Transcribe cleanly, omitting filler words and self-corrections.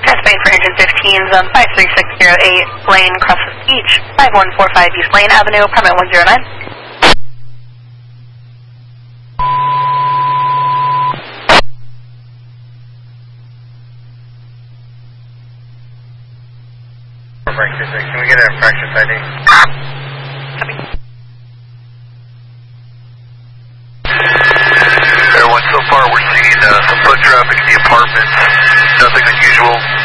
Spain for engine 15, zone 53608, lane crosses each, 5145 East Lane Avenue, permit 109. Can we get a fracture ID? Everyone, so far we're seeing some foot traffic in the apartments, nothing unusual.